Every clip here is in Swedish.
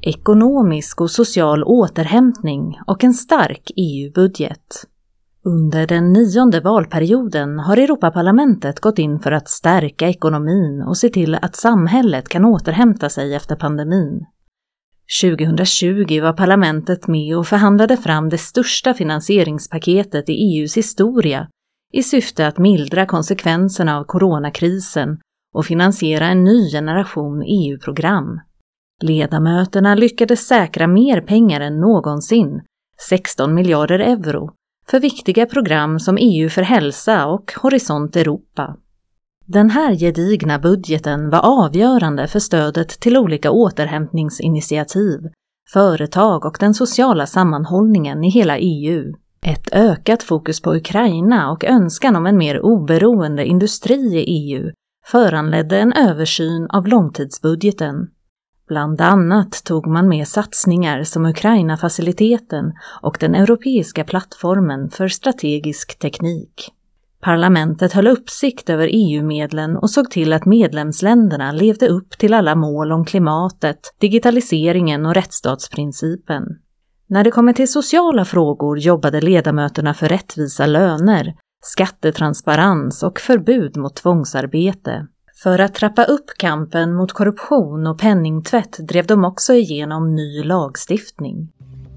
ekonomisk och social återhämtning och en stark EU-budget. Under den 9:e valperioden har Europaparlamentet gått in för att stärka ekonomin och se till att samhället kan återhämta sig efter pandemin. 2020 var parlamentet med och förhandlade fram det största finansieringspaketet i EU:s historia i syfte att mildra konsekvenserna av coronakrisen och finansiera en ny generation EU-program. Ledamöterna lyckades säkra mer pengar än någonsin, 16 miljarder euro, för viktiga program som EU för hälsa och Horisont Europa. Den här gedigna budgeten var avgörande för stödet till olika återhämtningsinitiativ, företag och den sociala sammanhållningen i hela EU. Ett ökat fokus på Ukraina och önskan om en mer oberoende industri i EU föranledde en översyn av långtidsbudgeten. Bland annat tog man med satsningar som Ukraina-faciliteten och den europeiska plattformen för strategisk teknik. Parlamentet höll uppsikt över EU-medlen och såg till att medlemsländerna levde upp till alla mål om klimatet, digitaliseringen och rättsstatsprincipen. När det kommer till sociala frågor jobbade ledamöterna för rättvisa löner, skattetransparens och förbud mot tvångsarbete. För att trappa upp kampen mot korruption och penningtvätt drev de också igenom ny lagstiftning.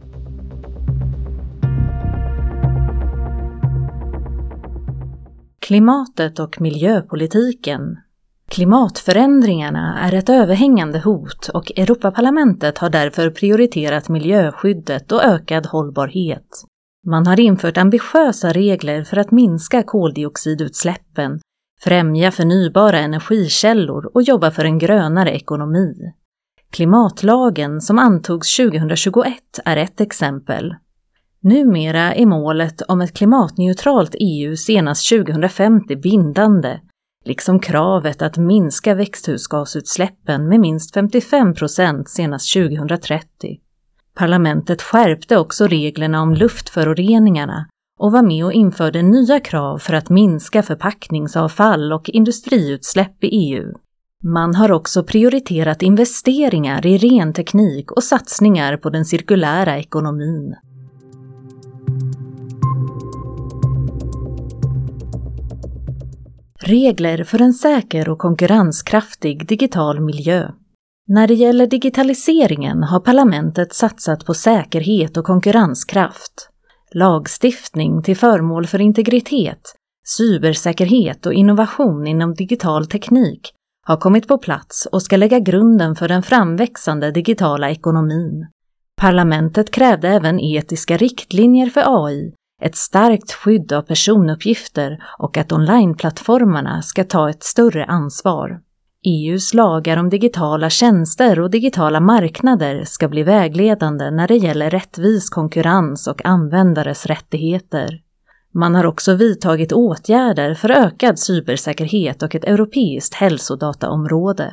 Klimatet och miljöpolitiken. Klimatförändringarna är ett överhängande hot och Europaparlamentet har därför prioriterat miljöskyddet och ökad hållbarhet. Man har infört ambitiösa regler för att minska koldioxidutsläppen, främja förnybara energikällor och jobba för en grönare ekonomi. Klimatlagen som antogs 2021 är ett exempel. Numera är målet om ett klimatneutralt EU senast 2050 bindande, liksom kravet att minska växthusgasutsläppen med minst 55% senast 2030. Parlamentet skärpte också reglerna om luftföroreningarna och var med och införde nya krav för att minska förpackningsavfall och industriutsläpp i EU. Man har också prioriterat investeringar i ren teknik och satsningar på den cirkulära ekonomin. Regler för en säker och konkurrenskraftig digital miljö. När det gäller digitaliseringen har parlamentet satsat på säkerhet och konkurrenskraft. Lagstiftning till förmån för integritet, cybersäkerhet och innovation inom digital teknik har kommit på plats och ska lägga grunden för den framväxande digitala ekonomin. Parlamentet krävde även etiska riktlinjer för AI, ett starkt skydd av personuppgifter och att onlineplattformarna ska ta ett större ansvar. EU:s lagar om digitala tjänster och digitala marknader ska bli vägledande när det gäller rättvis konkurrens och användares rättigheter. Man har också vidtagit åtgärder för ökad cybersäkerhet och ett europeiskt hälsodataområde.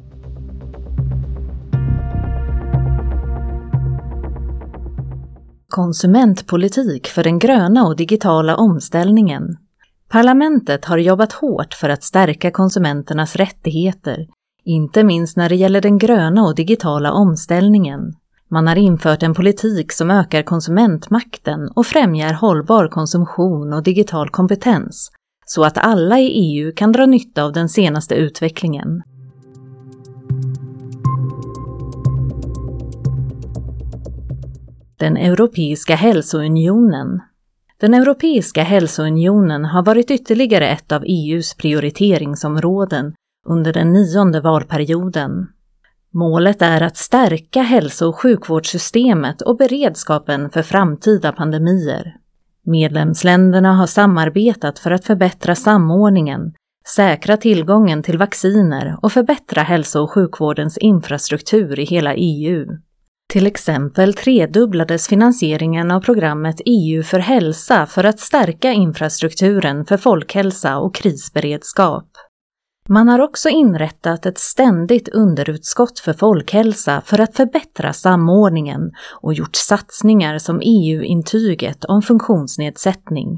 Konsumentpolitik för den gröna och digitala omställningen. Parlamentet har jobbat hårt för att stärka konsumenternas rättigheter, inte minst när det gäller den gröna och digitala omställningen. Man har infört en politik som ökar konsumentmakten och främjar hållbar konsumtion och digital kompetens, så att alla i EU kan dra nytta av den senaste utvecklingen. Den europeiska hälsounionen. Den europeiska hälsounionen har varit ytterligare ett av EU:s prioriteringsområden under den 9:e valperioden. Målet är att stärka hälso- och sjukvårdssystemet och beredskapen för framtida pandemier. Medlemsländerna har samarbetat för att förbättra samordningen, säkra tillgången till vacciner och förbättra hälso- och sjukvårdens infrastruktur i hela EU. Till exempel tredubblades finansieringen av programmet EU för hälsa för att stärka infrastrukturen för folkhälsa och krisberedskap. Man har också inrättat ett ständigt underutskott för folkhälsa för att förbättra samordningen och gjort satsningar som EU-intyget om funktionsnedsättning.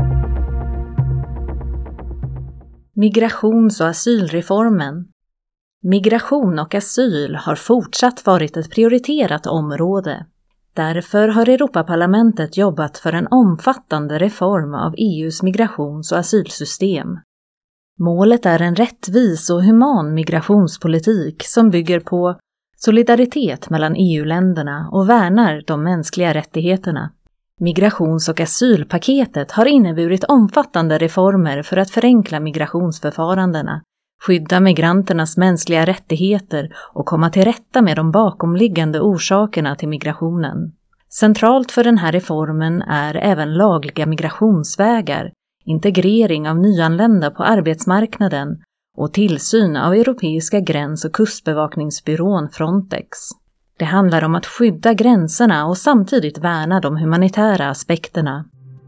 Migrations- och asylreformen. Migration och asyl har fortsatt varit ett prioriterat område. Därför har Europaparlamentet jobbat för en omfattande reform av EU:s migrations- och asylsystem. Målet är en rättvis och human migrationspolitik som bygger på solidaritet mellan EU-länderna och värnar de mänskliga rättigheterna. Migrations- och asylpaketet har inneburit omfattande reformer för att förenkla migrationsförfarandena, skydda migranternas mänskliga rättigheter och komma till rätta med de bakomliggande orsakerna till migrationen. Centralt för den här reformen är även lagliga migrationsvägar, integrering av nyanlända på arbetsmarknaden och tillsyn av Europeiska gräns- och kustbevakningsbyrån Frontex. Det handlar om att skydda gränserna och samtidigt värna de humanitära aspekterna.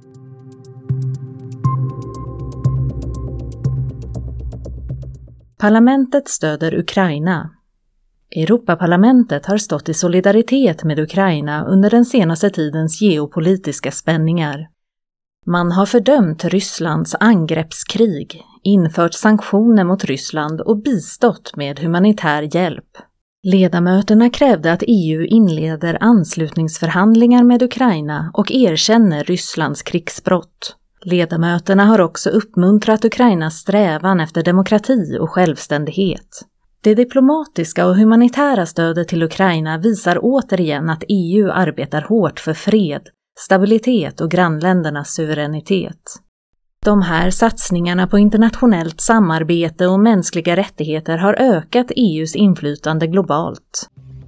Parlamentet stöder Ukraina. Europaparlamentet har stått i solidaritet med Ukraina under den senaste tidens geopolitiska spänningar. Man har fördömt Rysslands angreppskrig, infört sanktioner mot Ryssland och bistått med humanitär hjälp. Ledamöterna krävde att EU inleder anslutningsförhandlingar med Ukraina och erkänner Rysslands krigsbrott. Ledamöterna har också uppmuntrat Ukrainas strävan efter demokrati och självständighet. Det diplomatiska och humanitära stödet till Ukraina visar återigen att EU arbetar hårt för fred, stabilitet och grannländernas suveränitet. De här satsningarna på internationellt samarbete och mänskliga rättigheter har ökat EU:s inflytande globalt.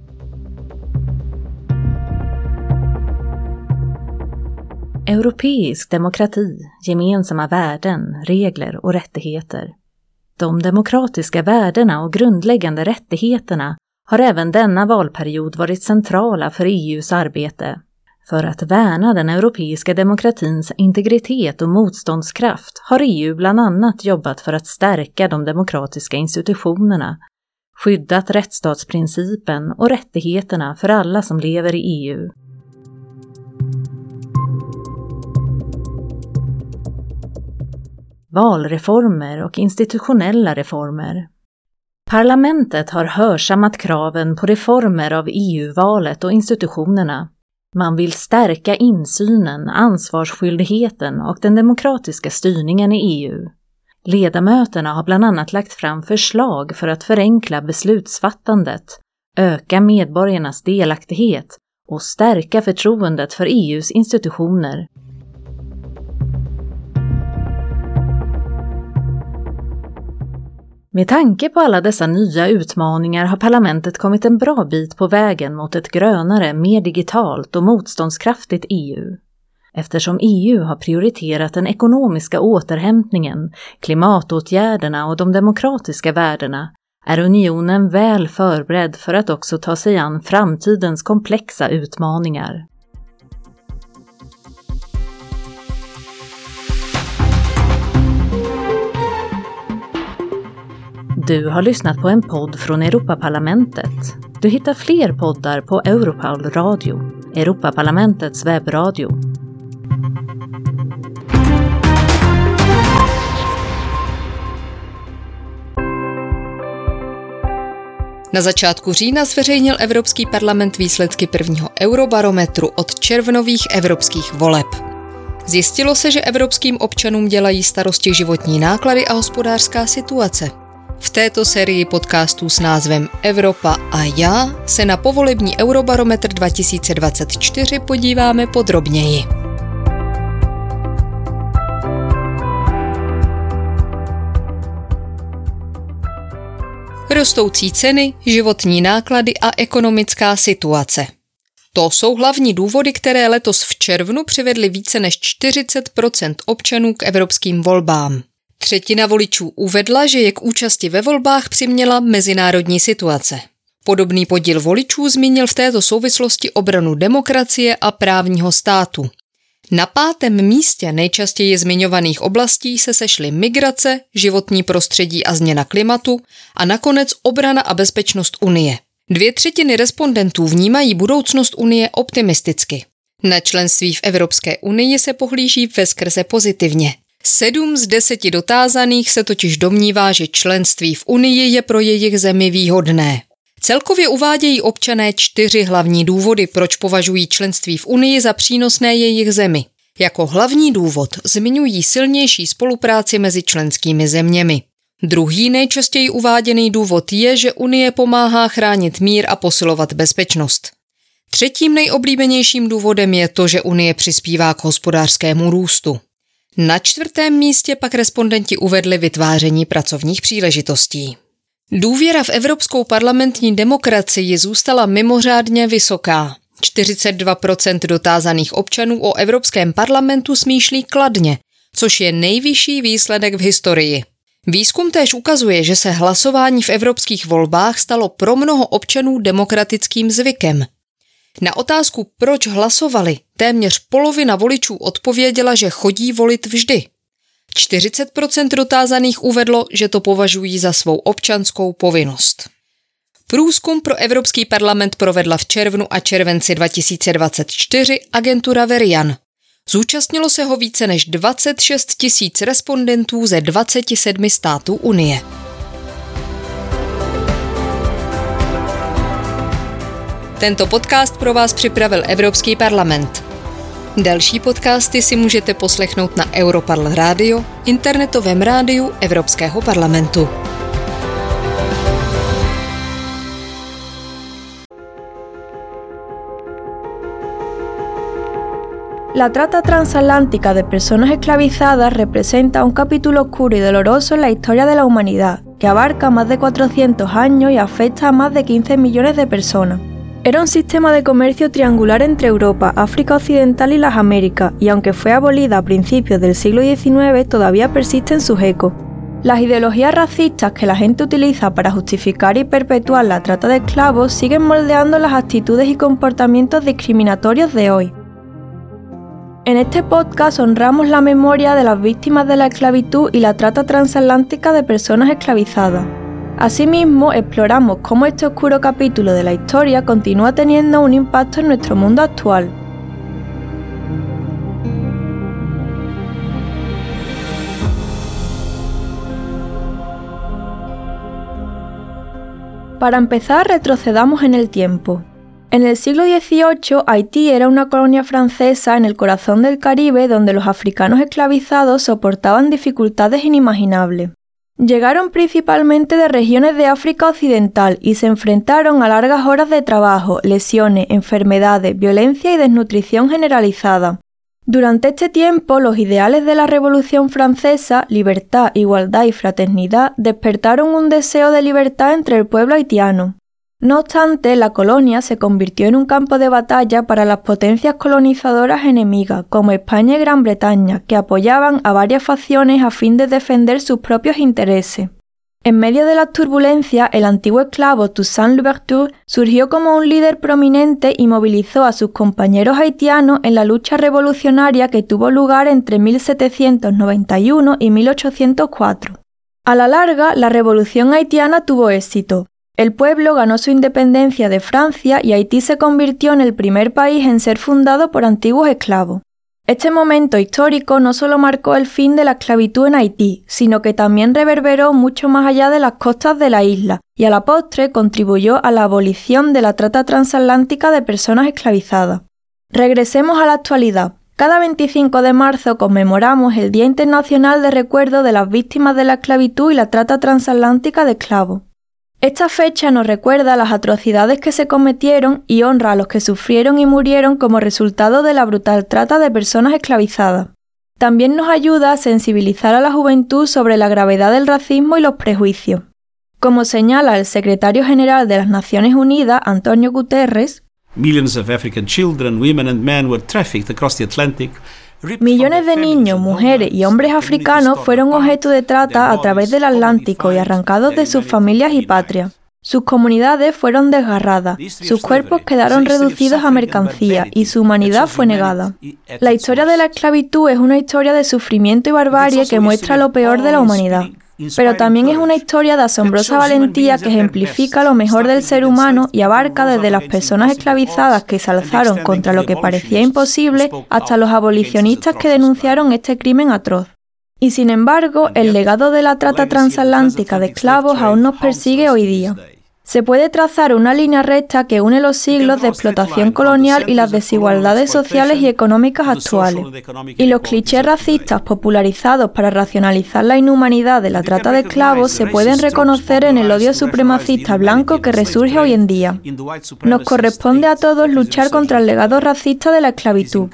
Europeisk demokrati, gemensamma värden, regler och rättigheter. De demokratiska värdena och grundläggande rättigheterna har även denna valperiod varit centrala för EU:s arbete. För att värna den europeiska demokratins integritet och motståndskraft har EU bland annat jobbat för att stärka de demokratiska institutionerna, skyddat rättsstatsprincipen och rättigheterna för alla som lever i EU. Valreformer och institutionella reformer. Parlamentet har hörsammat kraven på reformer av EU-valet och institutionerna. Man vill stärka insynen, ansvarsskyldigheten och den demokratiska styrningen i EU. Ledamöterna har bland annat lagt fram förslag för att förenkla beslutsfattandet, öka medborgarnas delaktighet och stärka förtroendet för EU:s institutioner. Med tanke på alla dessa nya utmaningar har parlamentet kommit en bra bit på vägen mot ett grönare, mer digitalt och motståndskraftigt EU. Eftersom EU har prioriterat den ekonomiska återhämtningen, klimatåtgärderna och de demokratiska värdena är unionen väl förberedd för att också ta sig an framtidens komplexa utmaningar. Du har lyssnat på en podd från Europaparlamentet. Du hittar fler poddar på Europaul Radio, Europaparlamentets webbradio. Na začátku října zveřejnil Evropský parlament výsledky prvního eurobarometru od červnových evropských voleb. Zjistilo se, že evropským občanům dělají starosti životní náklady a hospodářská situace. V této sérii podcastů s názvem Evropa a já se na povolební Eurobarometr 2024 podíváme podrobněji. Rostoucí ceny, životní náklady a ekonomická situace. To jsou hlavní důvody, které letos v červnu přivedly více než 40% občanů k evropským volbám. Třetina voličů uvedla, že je k účasti ve volbách přiměla mezinárodní situace. Podobný podíl voličů zmínil v této souvislosti obranu demokracie a právního státu. Na 5. místě nejčastěji zmiňovaných oblastí se sešly migrace, životní prostředí a změna klimatu a nakonec obrana a bezpečnost Unie. 2/3 respondentů vnímají budoucnost Unie optimisticky. Na členství v Evropské unii se pohlíží veskrze pozitivně. 7 z 10 dotázaných se totiž domnívá, že členství v Unii je pro jejich zemi výhodné. Celkově uvádějí občané 4 hlavní důvody, proč považují členství v Unii za přínosné jejich zemi. Jako hlavní důvod zmiňují silnější spolupráci mezi členskými zeměmi. Druhý nejčastěji uváděný důvod je, že Unie pomáhá chránit mír a posilovat bezpečnost. Třetím nejoblíbenějším důvodem je to, že Unie přispívá k hospodářskému růstu. Na 4. místě pak respondenti uvedli vytváření pracovních příležitostí. Důvěra v evropskou parlamentní demokracii zůstala mimořádně vysoká. 42% dotázaných občanů o Evropském parlamentu smýšlí kladně, což je nejvyšší výsledek v historii. Výzkum též ukazuje, že se hlasování v evropských volbách stalo pro mnoho občanů demokratickým zvykem. Na otázku, proč hlasovali, téměř polovina voličů odpověděla, že chodí volit vždy. 40% dotázaných uvedlo, že to považují za svou občanskou povinnost. Průzkum pro Evropský parlament provedla v červnu a červenci 2024 agentura Verian. Zúčastnilo se ho více než 26 000 respondentů ze 27 států Unie. Tento podcast pro vás připravil Evropský parlament. Další podcasty si můžete poslechnout na Europarl Radio, internetovém rádiu Evropského parlamentu. La trata transatlántica de personas esclavizadas representa un capítulo oscuro y doloroso en la historia de la humanidad, que abarca más de 400 años y afecta a más de 15 millones de personas. Era un sistema de comercio triangular entre Europa, África Occidental y las Américas, y aunque fue abolida a principios del siglo XIX, todavía persisten sus ecos. Las ideologías racistas que la gente utiliza para justificar y perpetuar la trata de esclavos siguen moldeando las actitudes y comportamientos discriminatorios de hoy. En este podcast honramos la memoria de las víctimas de la esclavitud y la trata transatlántica de personas esclavizadas. Asimismo, exploramos cómo este oscuro capítulo de la historia continúa teniendo un impacto en nuestro mundo actual. Para empezar, retrocedamos en el tiempo. En el siglo XVIII, Haití era una colonia francesa en el corazón del Caribe donde los africanos esclavizados soportaban dificultades inimaginables. Llegaron principalmente de regiones de África Occidental y se enfrentaron a largas horas de trabajo, lesiones, enfermedades, violencia y desnutrición generalizada. Durante este tiempo, los ideales de la Revolución Francesa, libertad, igualdad y fraternidad, despertaron un deseo de libertad entre el pueblo haitiano. No obstante, la colonia se convirtió en un campo de batalla para las potencias colonizadoras enemigas, como España y Gran Bretaña, que apoyaban a varias facciones a fin de defender sus propios intereses. En medio de las turbulencias, el antiguo esclavo Toussaint Louverture surgió como un líder prominente y movilizó a sus compañeros haitianos en la lucha revolucionaria que tuvo lugar entre 1791 y 1804. A la larga, la revolución haitiana tuvo éxito. El pueblo ganó su independencia de Francia y Haití se convirtió en el primer país en ser fundado por antiguos esclavos. Este momento histórico no solo marcó el fin de la esclavitud en Haití, sino que también reverberó mucho más allá de las costas de la isla y a la postre contribuyó a la abolición de la trata transatlántica de personas esclavizadas. Regresemos a la actualidad. Cada 25 de marzo conmemoramos el Día Internacional de Recuerdo de las Víctimas de la Esclavitud y la Trata Transatlántica de Esclavos. Esta fecha nos recuerda las atrocidades que se cometieron y honra a los que sufrieron y murieron como resultado de la brutal trata de personas esclavizadas. También nos ayuda a sensibilizar a la juventud sobre la gravedad del racismo y los prejuicios. Como señala el secretario general de las Naciones Unidas, Antonio Guterres, Millions of African children, women and men were trafficked across the Atlantic. Millones de niños, mujeres y hombres africanos fueron objeto de trata a través del Atlántico y arrancados de sus familias y patria. Sus comunidades fueron desgarradas, sus cuerpos quedaron reducidos a mercancía y su humanidad fue negada. La historia de la esclavitud es una historia de sufrimiento y barbarie que muestra lo peor de la humanidad. Pero también es una historia de asombrosa valentía que ejemplifica lo mejor del ser humano y abarca desde las personas esclavizadas que se alzaron contra lo que parecía imposible hasta los abolicionistas que denunciaron este crimen atroz. Y sin embargo, el legado de la trata transatlántica de esclavos aún nos persigue hoy día. Se puede trazar una línea recta que une los siglos de explotación colonial y las desigualdades sociales y económicas actuales. Y los clichés racistas popularizados para racionalizar la inhumanidad de la trata de esclavos se pueden reconocer en el odio supremacista blanco que resurge hoy en día. Nos corresponde a todos luchar contra el legado racista de la esclavitud.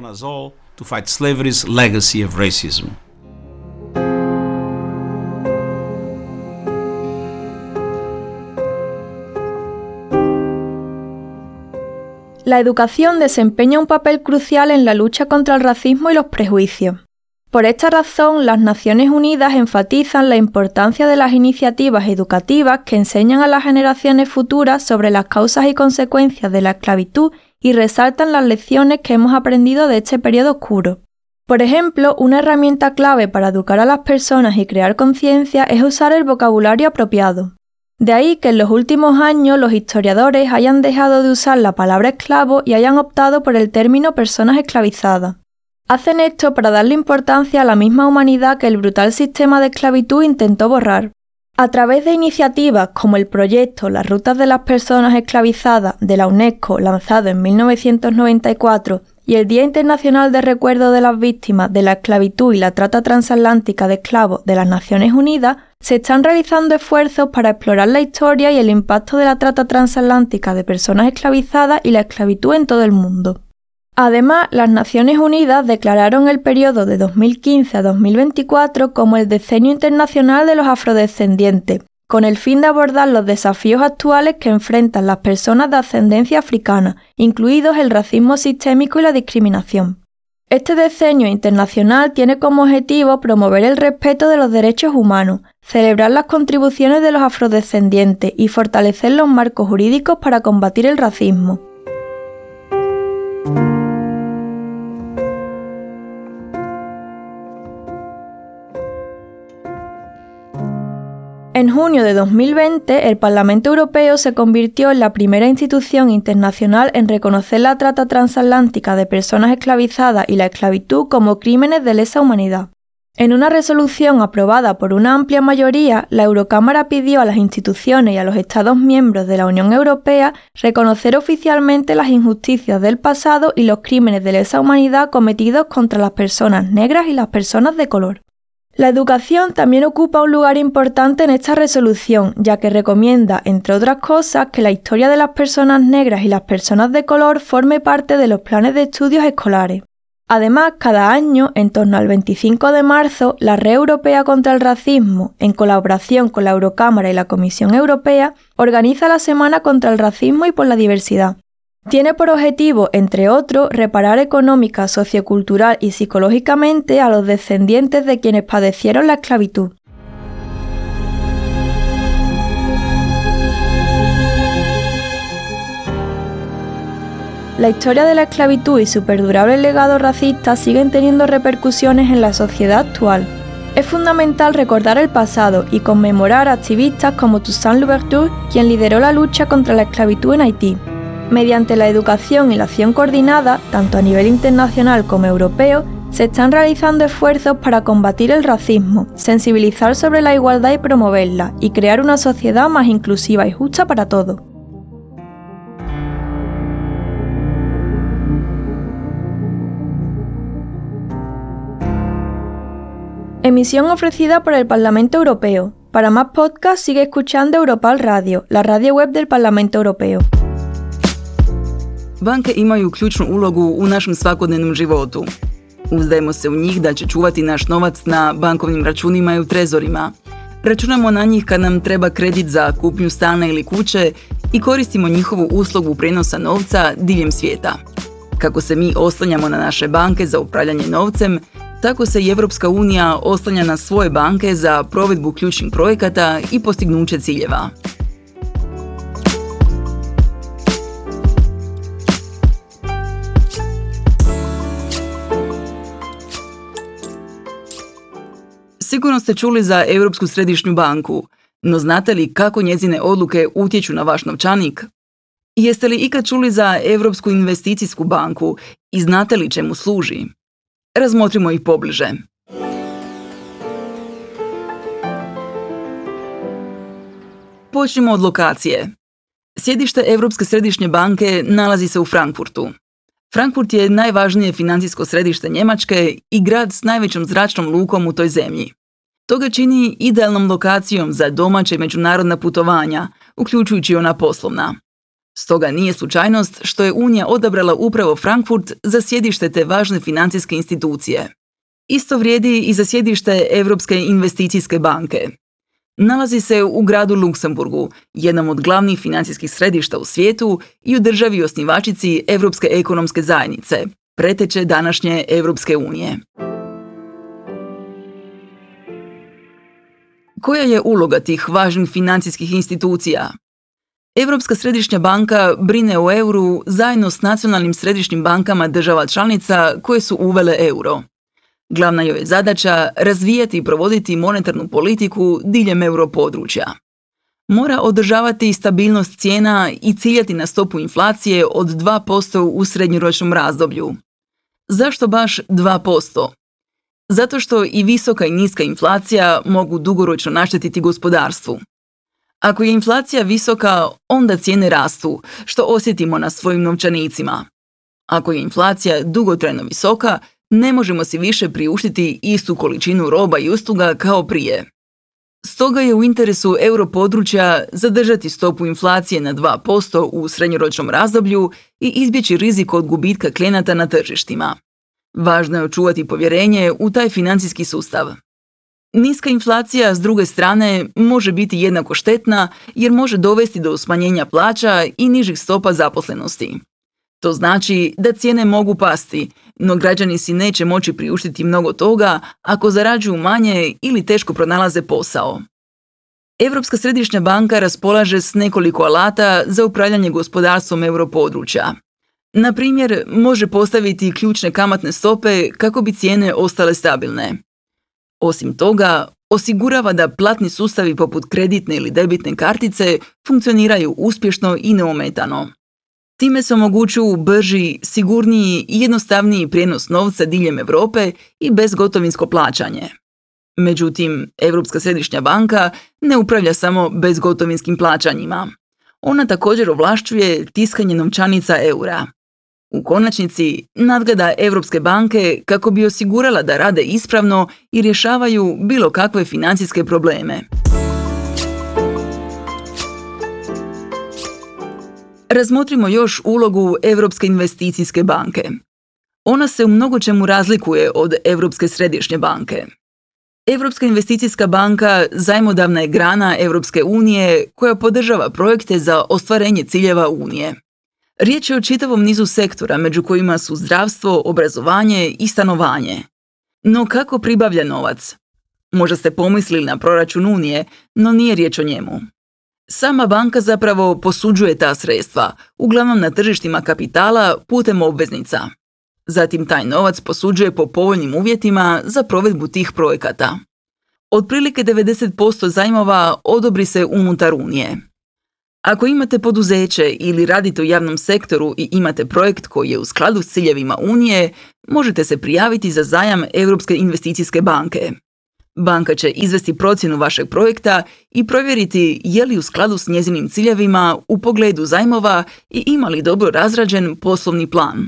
La educación desempeña un papel crucial en la lucha contra el racismo y los prejuicios. Por esta razón, las Naciones Unidas enfatizan la importancia de las iniciativas educativas que enseñan a las generaciones futuras sobre las causas y consecuencias de la esclavitud y resaltan las lecciones que hemos aprendido de este periodo oscuro. Por ejemplo, una herramienta clave para educar a las personas y crear conciencia es usar el vocabulario apropiado. De ahí que en los últimos años los historiadores hayan dejado de usar la palabra esclavo y hayan optado por el término personas esclavizadas. Hacen esto para darle importancia a la misma humanidad que el brutal sistema de esclavitud intentó borrar. A través de iniciativas como el proyecto Las Rutas de las Personas Esclavizadas de la UNESCO, lanzado en 1994, y el Día Internacional de Recuerdo de las Víctimas de la Esclavitud y la Trata Transatlántica de Esclavos de las Naciones Unidas, se están realizando esfuerzos para explorar la historia y el impacto de la trata transatlántica de personas esclavizadas y la esclavitud en todo el mundo. Además, las Naciones Unidas declararon el periodo de 2015 a 2024 como el Decenio Internacional de los Afrodescendientes, con el fin de abordar los desafíos actuales que enfrentan las personas de ascendencia africana, incluidos el racismo sistémico y la discriminación. Este decenio internacional tiene como objetivo promover el respeto de los derechos humanos, celebrar las contribuciones de los afrodescendientes y fortalecer los marcos jurídicos para combatir el racismo. En junio de 2020, el Parlamento Europeo se convirtió en la primera institución internacional en reconocer la trata transatlántica de personas esclavizadas y la esclavitud como crímenes de lesa humanidad. En una resolución aprobada por una amplia mayoría, la Eurocámara pidió a las instituciones y a los Estados miembros de la Unión Europea reconocer oficialmente las injusticias del pasado y los crímenes de lesa humanidad cometidos contra las personas negras y las personas de color. La educación también ocupa un lugar importante en esta resolución, ya que recomienda, entre otras cosas, que la historia de las personas negras y las personas de color forme parte de los planes de estudios escolares. Además, cada año, en torno al 25 de marzo, la Red Europea contra el Racismo, en colaboración con la Eurocámara y la Comisión Europea, organiza la Semana contra el Racismo y por la Diversidad. Tiene por objetivo, entre otros, reparar económica, sociocultural y psicológicamente a los descendientes de quienes padecieron la esclavitud. La historia de la esclavitud y su perdurable legado racista siguen teniendo repercusiones en la sociedad actual. Es fundamental recordar el pasado y conmemorar a activistas como Toussaint Louverture, quien lideró la lucha contra la esclavitud en Haití. Mediante la educación y la acción coordinada, tanto a nivel internacional como europeo, se están realizando esfuerzos para combatir el racismo, sensibilizar sobre la igualdad y promoverla, y crear una sociedad más inclusiva y justa para todos. Emisión ofrecida por el Parlamento Europeo. Para más podcasts sigue escuchando Europal Radio, la radio web del Parlamento Europeo. Banke imaju ključnu ulogu u našem svakodnevnom životu. Uzdajemo se u njih da će čuvati naš novac na bankovnim računima i u trezorima. Računamo na njih kad nam treba kredit za kupnju stana ili kuće i koristimo njihovu uslugu prijenosa novca diljem svijeta. Kako se mi oslanjamo na naše banke za upravljanje novcem, tako se i Europska unija oslanja na svoje banke za provedbu ključnih projekata i postignuće ciljeva. Sigurno ste čuli za Europsku središnju banku, no znate li kako njezine odluke utječu na vaš novčanik? Jeste li ikad čuli za Europsku investicijsku banku i znate li čemu služi? Razmotrimo ih pobliže. Počnimo od lokacije. Sjedište Europske središnje banke nalazi se u Frankfurtu. Frankfurt je najvažnije financijsko središte Njemačke i grad s najvećom zračnom lukom u toj zemlji. To ga čini idealnom lokacijom za domaća i međunarodna putovanja, uključujući ona poslovna. Stoga nije slučajnost što je Unija odabrala upravo Frankfurt za sjedište te važne financijske institucije. Isto vrijedi i za sjedište Europske investicijske banke. Nalazi se u gradu Luksemburgu, jednom od glavnih financijskih središta u svijetu i u državi osnivačici Europske ekonomske zajednice, preteče današnje Europske unije. Koja je uloga tih važnih financijskih institucija? Europska središnja banka brine o euru zajedno s nacionalnim središnjim bankama država članica koje su uvele euro. Glavna joj je zadaća razvijati i provoditi monetarnu politiku diljem europodručja. Mora održavati stabilnost cijena i ciljati na stopu inflacije od 2% u srednjoročnom razdoblju. Zašto baš 2%? Zato što i visoka i niska inflacija mogu dugoročno naštetiti gospodarstvu. Ako je inflacija visoka, onda cijene rastu, što osjetimo na svojim novčanicima. Ako je inflacija dugotrajno visoka, ne možemo si više priuštiti istu količinu roba i usluga kao prije. Stoga je u interesu europodručja zadržati stopu inflacije na 2% u srednjoročnom razdoblju i izbjeći rizik od gubitka klijenata na tržištima. Važno je očuvati povjerenje u taj financijski sustav. Niska inflacija, s druge strane, može biti jednako štetna jer može dovesti do smanjenja plaća i nižih stopa zaposlenosti. To znači da cijene mogu pasti, no građani si neće moći priuštiti mnogo toga ako zarađuju manje ili teško pronalaze posao. Europska središnja banka raspolaže s nekoliko alata za upravljanje gospodarstvom europodručja. Na primjer, može postaviti ključne kamatne stope kako bi cijene ostale stabilne. Osim toga, osigurava da platni sustavi poput kreditne ili debitne kartice funkcioniraju uspješno i neometano. Time se omogućuju brži, sigurniji i jednostavniji prijenos novca diljem Europe i bezgotovinsko plaćanje. Međutim, Europska središnja banka ne upravlja samo bezgotovinskim plaćanjima. Ona također ovlašćuje tiskanje novčanica eura. U konačnici, nadgleda Europske banke kako bi osigurala da rade ispravno i rješavaju bilo kakve financijske probleme. Razmotrimo još ulogu Europske investicijske banke. Ona se u mnogočemu razlikuje od Europske središnje banke. Europska investicijska banka zajmodavna je grana Europske unije koja podržava projekte za ostvarenje ciljeva Unije. Riječ je o čitavom nizu sektora, među kojima su zdravstvo, obrazovanje i stanovanje. No kako pribavlja novac? Možda ste pomislili na proračun Unije, no nije riječ o njemu. Sama banka zapravo posuđuje ta sredstva, uglavnom na tržištima kapitala putem obveznica. Zatim taj novac posuđuje po povoljnim uvjetima za provedbu tih projekata. Otprilike 90% zajmova odobri se unutar Unije. Ako imate poduzeće ili radite u javnom sektoru i imate projekt koji je u skladu s ciljevima Unije, možete se prijaviti za zajam Europske investicijske banke. Banka će izvesti procjenu vašeg projekta i provjeriti je li u skladu s njezinim ciljevima u pogledu zajmova i ima li dobro razrađen poslovni plan.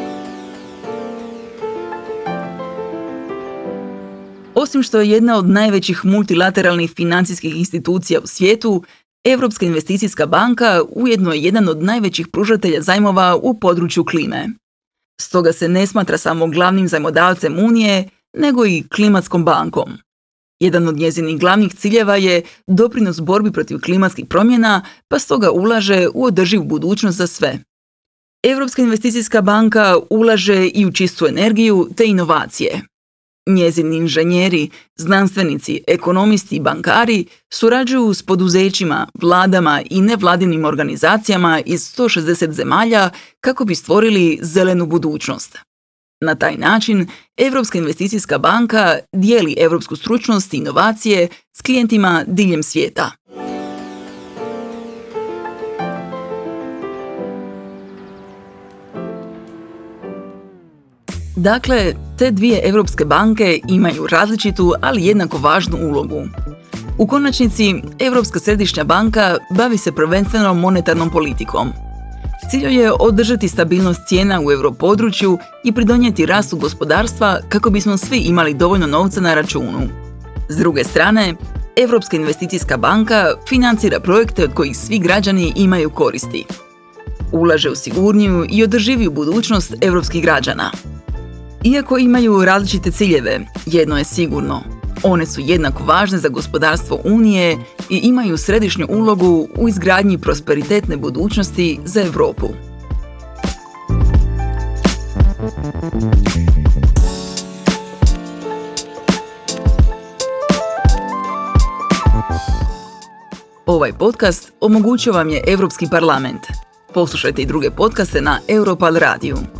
Osim što je jedna od najvećih multilateralnih financijskih institucija u svijetu, Europska investicijska banka ujedno je jedan od najvećih pružatelja zajmova u području klime. Stoga se ne smatra samo glavnim zajmodavcem Unije, nego i klimatskom bankom. Jedan od njezinih glavnih ciljeva je doprinos borbi protiv klimatskih promjena, pa stoga ulaže u održivu budućnost za sve. Europska investicijska banka ulaže i u čistu energiju te inovacije. Njezini inženjeri, znanstvenici, ekonomisti i bankari surađuju s poduzećima, vladama i nevladinim organizacijama iz 160 zemalja kako bi stvorili zelenu budućnost. Na taj način, Europska investicijska banka dijeli europsku stručnost i inovacije s klijentima diljem svijeta. Dakle, te dvije europske banke imaju različitu, ali jednako važnu ulogu. U konačnici, Europska središnja banka bavi se prvenstveno monetarnom politikom. Cilj je održati stabilnost cijena u europodručju i pridonijeti rastu gospodarstva kako bismo svi imali dovoljno novca na računu. S druge strane, Europska investicijska banka financira projekte od kojih svi građani imaju koristi. Ulaže u sigurniju i održiviju budućnost europskih građana. Iako imaju različite ciljeve, jedno je sigurno. One su jednako važne za gospodarstvo Unije i imaju središnju ulogu u izgradnji prosperitetne budućnosti za Europu. Ovaj podcast omogućio vam je Europski parlament. Poslušajte i druge podcaste na Europal radiju.